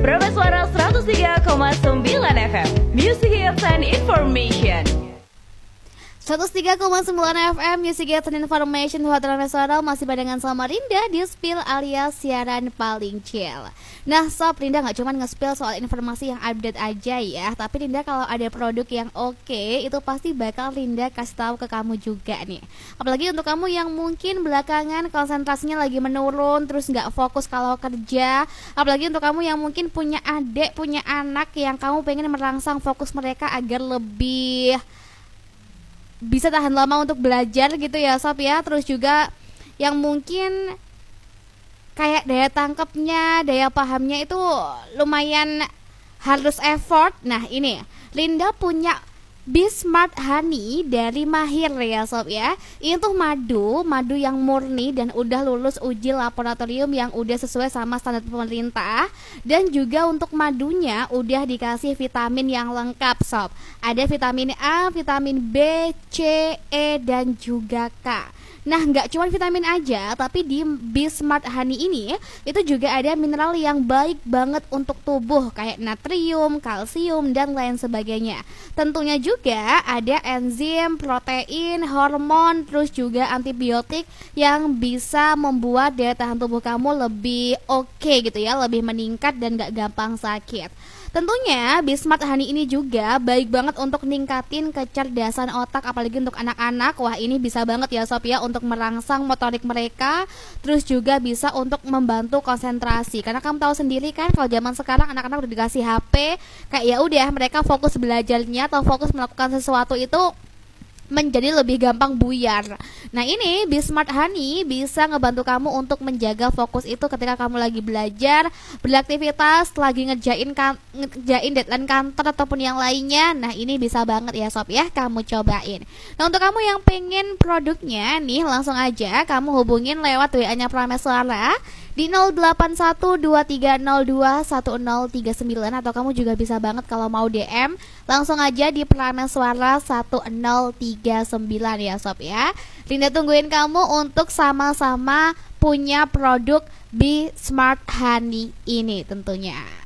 Prameswara 103,9 FM, Music Hits and Information. 103,9 FM Music Hits and Information. Hotel Prameswara masih barengan sama Rinda di Spill alias siaran paling chill. Nah sob, Rinda gak cuma nge-spill soal informasi yang update aja ya, tapi Rinda kalau ada produk yang oke, itu pasti bakal Rinda kasih tahu ke kamu juga nih. Apalagi untuk kamu yang mungkin belakangan konsentrasinya lagi menurun, terus gak fokus kalau kerja. Apalagi untuk kamu yang mungkin punya adik, punya anak yang kamu pengen merangsang fokus mereka agar lebih bisa tahan lama untuk belajar gitu ya sob ya. Terus juga yang mungkin kayak daya tangkapnya, daya pahamnya itu lumayan harus effort. Nah ini Linda punya Bismart Honey dari Mahir ya sob ya. Ini tuh madu yang murni dan udah lulus uji laboratorium yang udah sesuai sama standar pemerintah. Dan juga untuk madunya udah dikasih vitamin yang lengkap sob. Ada vitamin A, vitamin B, C, E, dan juga K. Nah nggak cuma vitamin aja, tapi di Bismart Honey ini itu juga ada mineral yang baik banget untuk tubuh, kayak natrium, kalsium, dan lain sebagainya. Tentunya juga ada enzim, protein, hormon, terus juga antibiotik yang bisa membuat daya tahan tubuh kamu lebih oke gitu ya, lebih meningkat dan gak gampang sakit. Tentunya Bismart Honey ini juga baik banget untuk ningkatin kecerdasan otak, apalagi untuk anak-anak. Wah ini bisa banget ya sob ya untuk merangsang motorik mereka. Terus juga bisa untuk membantu konsentrasi. Karena kamu tahu sendiri kan kalau zaman sekarang anak-anak udah dikasih HP, kayak ya udah mereka fokus belajarnya atau fokus melakukan sesuatu itu menjadi lebih gampang buyar. Nah ini Bismart Honey bisa ngebantu kamu untuk menjaga fokus itu ketika kamu lagi belajar, beraktivitas, lagi ngerjain deadline kantor ataupun yang lainnya. Nah ini bisa banget ya sob ya, kamu cobain. Nah untuk kamu yang pengen produknya nih, langsung aja kamu hubungin lewat WA-nya Prameswara di 081230210039, atau kamu juga bisa banget kalau mau DM langsung aja di Prameswara 1039 ya sob ya. Linda tungguin kamu untuk sama-sama punya produk Bismart Honey ini tentunya.